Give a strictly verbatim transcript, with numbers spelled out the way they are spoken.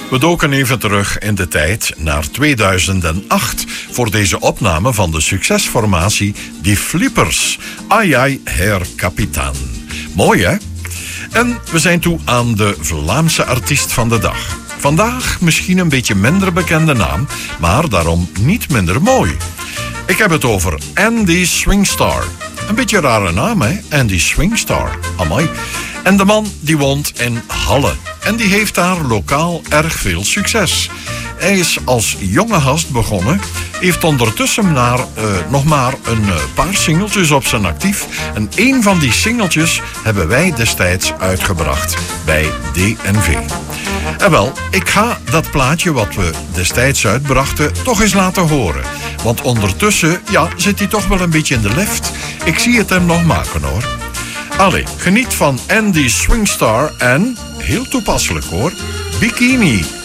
We doken even terug in de tijd naar tweeduizend acht voor deze opname van de succesformatie Die Flippers. Ai ai, Herr Kapitein. Mooi, hè? En we zijn toe aan de Vlaamse artiest van de dag. Vandaag misschien een beetje minder bekende naam, maar daarom niet minder mooi. Ik heb het over Andy Swingstar. Een beetje een rare naam, hè? Andy Swingstar. Amai. En de man die woont in Halle. En die heeft daar lokaal erg veel succes. Hij is als jonge gast begonnen. Heeft ondertussen naar, uh, nog maar een uh, paar singeltjes op zijn actief. En één van die singeltjes hebben wij destijds uitgebracht bij D en V. En wel, ik ga dat plaatje wat we destijds uitbrachten toch eens laten horen. Want ondertussen, ja, zit hij toch wel een beetje in de lift. Ik zie het hem nog maken, hoor. Allee, geniet van Andy Swingstar en, heel toepasselijk hoor, Bikini.